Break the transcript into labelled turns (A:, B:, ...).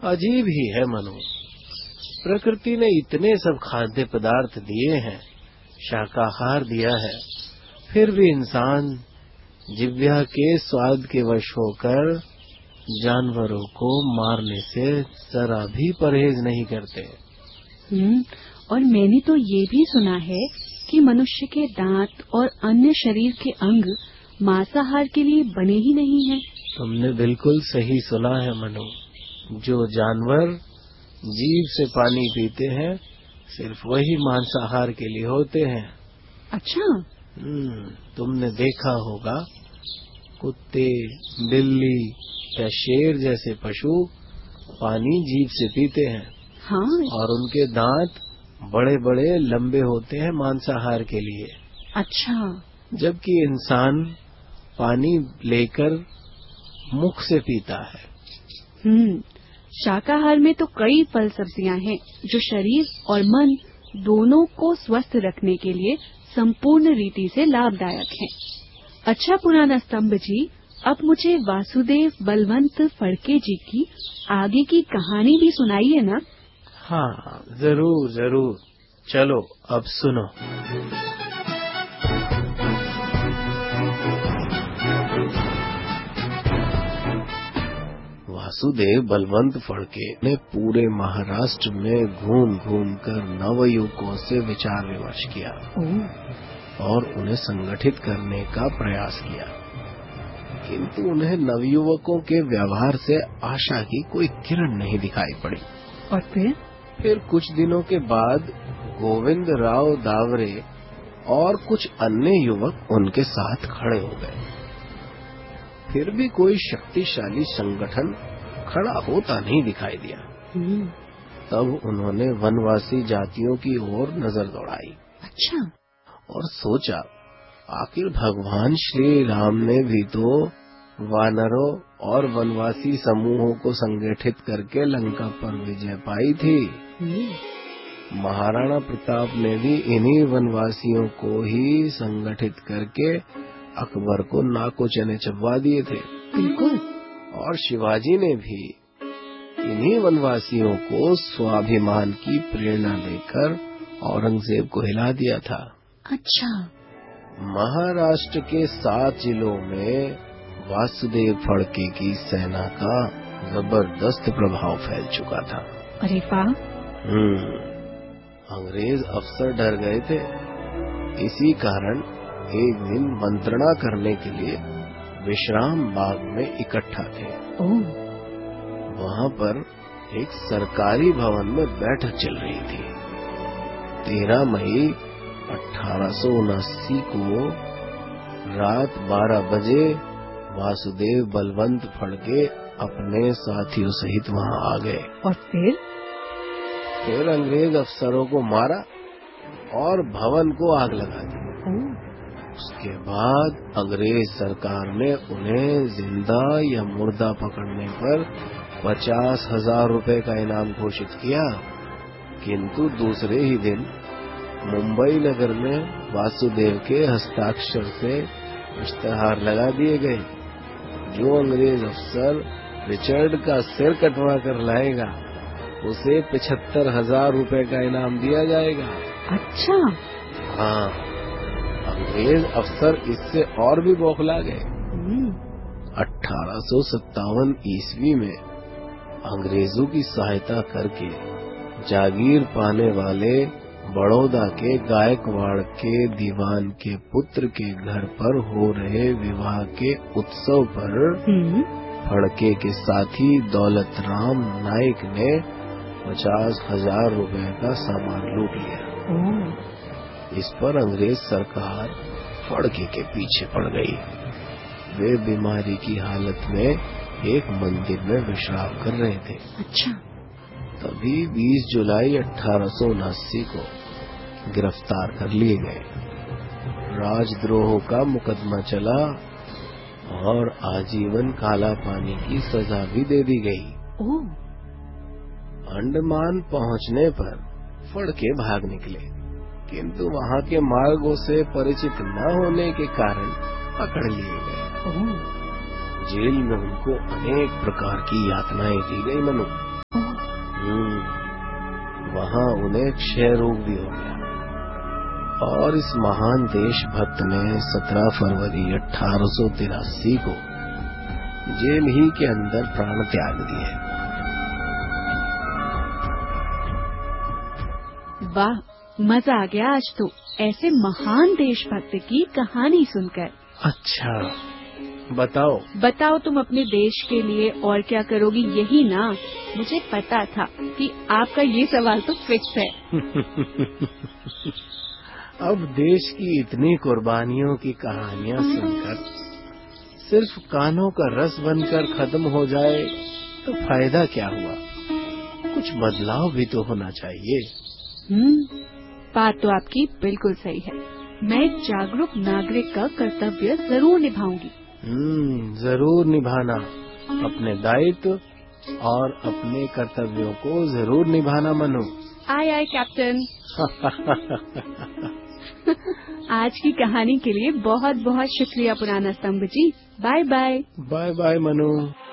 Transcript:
A: अजीब ही है मनु, प्रकृति ने इतने सब खाद्य पदार्थ दिए हैं, शाकाहार दिया है, फिर भी इंसान जिह्वा के स्वाद के वश होकर जानवरों को मारने से जरा भी परहेज नहीं करते।
B: और मैंने तो ये भी सुना है कि मनुष्य के दांत और अन्य शरीर के अंग मांसाहार के लिए बने ही नहीं हैं।
A: तुमने बिल्कुल सही सुना है मनु। जो जानवर जीभ से पानी पीते हैं, सिर्फ वही मांसाहार के लिए होते हैं।
B: अच्छा।
A: तुमने देखा होगा, कुत्ते, बिल्ली या शेर जैसे पशु पानी जीभ से पीते हैं।
B: हाँ।
A: और उनके दांत बड़े बड़े लंबे होते हैं मांसाहार के लिए।
B: अच्छा।
A: जबकि इंसान पानी लेकर मुख से पीता है।
B: शाकाहार में तो कई फल सब्जियां हैं जो शरीर और मन दोनों को स्वस्थ रखने के लिए संपूर्ण रीति से लाभदायक हैं। अच्छा पुराना स्तंभ जी, अब मुझे वासुदेव बलवंत फड़के जी की आगे की कहानी भी सुनाइए ना।
A: हाँ, जरूर जरूर। चलो अब सुनो। वासुदेव बलवंत फड़के ने पूरे महाराष्ट्र में घूम घूम कर नवयुवकों से विचार विमर्श किया और उन्हें संगठित करने का प्रयास किया, किंतु उन्हें नवयुवकों के व्यवहार से आशा की कोई किरण नहीं दिखाई पड़ी।
B: और फिर
A: कुछ दिनों के बाद गोविंद राव दावरे और कुछ अन्य युवक उनके साथ खड़े हो गए। फिर भी कोई शक्तिशाली संगठन खड़ा होता नहीं दिखाई दिया। तब उन्होंने वनवासी जातियों की ओर नजर दौड़ाई।
B: अच्छा।
A: और सोचा, आखिर भगवान श्री राम ने भी तो वानरों और वनवासी समूहों को संगठित करके लंका पर विजय पाई थी। महाराणा प्रताप ने भी इन्हीं वनवासियों को ही संगठित करके अकबर को नाको चने चबवा दिए थे।
B: बिल्कुल।
A: और शिवाजी ने भी इन्हीं वनवासियों को स्वाभिमान की प्रेरणा देकर औरंगजेब को हिला दिया था।
B: अच्छा।
A: महाराष्ट्र के 7 जिलों में वासुदेव फड़के की सेना का जबरदस्त प्रभाव फैल चुका था।
B: अरे वाह।
A: अंग्रेज अफसर डर गए थे। इसी कारण एक दिन मंत्रणा करने के लिए विश्राम बाग में इकट्ठा थे। वहाँ पर एक सरकारी भवन में बैठक चल रही थी। 13 मई 1879 को रात 12 बजे वासुदेव बलवंत फड़के अपने साथियों सहित वहाँ आ गए।
B: और फिर
A: अंग्रेज अफसरों को मारा और भवन को आग लगा दी। उसके बाद अंग्रेज सरकार ने उन्हें जिंदा या मुर्दा पकड़ने पर 50,000 रुपए का इनाम घोषित किया, किंतु दूसरे ही दिन मुंबई नगर में वासुदेव के हस्ताक्षर से इश्तेहार लगा दिए गए। जो अंग्रेज अफसर रिचर्ड का सिर कटवा कर लाएगा, उसे 75,000 रुपए का इनाम दिया जाएगा।
B: अच्छा।
A: हाँ, अंग्रेज अफसर इससे और भी बौखला गए। 1857 ईस्वी में अंग्रेजों की सहायता करके जागीर पाने वाले बड़ौदा के गायकवाड़ के दीवान के पुत्र के घर पर हो रहे विवाह के उत्सव पर फड़के के साथी दौलत राम नाइक ने 50,000 रुपए का सामान लूट लिया। इस पर अंग्रेज सरकार फड़के के पीछे पड़ गई। वे बीमारी की हालत में एक मंदिर में विश्राम कर रहे थे।
B: अच्छा।
A: तभी 20 जुलाई 1879 को गिरफ्तार कर लिए गए। राजद्रोह का मुकदमा चला और आजीवन काला पानी की सजा भी दे दी गई। अंडमान पहुंचने पर फड़के भाग निकले, किंतु वहाँ के मार्गों से परिचित न होने के कारण पकड़ लिए गए। जेल में उनको अनेक प्रकार की यातनाएं दी गई। मनु, वहाँ उन्हें क्षय रोग भी हो गया और इस महान देशभक्त ने 17 फरवरी 1883 को जेल ही के अंदर प्राण त्याग दिए।
B: वाह, मजा आ गया आज तो ऐसे महान देशभक्त की कहानी सुनकर।
A: अच्छा, बताओ
B: तुम अपने देश के लिए और क्या करोगी, यही ना? मुझे पता था कि आपका ये सवाल तो फिक्स है।
A: अब देश की इतनी कुर्बानियों की कहानियाँ सुनकर सिर्फ कानों का रस बनकर खत्म हो जाए तो फायदा क्या हुआ? कुछ बदलाव भी तो होना चाहिए।
B: बात तो आपकी बिल्कुल सही है। मैं एक जागरूक नागरिक का कर्तव्य जरूर निभाऊंगी।
A: जरूर निभाना, अपने दायित्व और अपने कर्तव्यों को जरूर निभाना मनु।
B: आए कैप्टन। आज की कहानी के लिए बहुत बहुत शुक्रिया पुराना स्तंभ जी। Bye bye.
A: Bye bye Manu.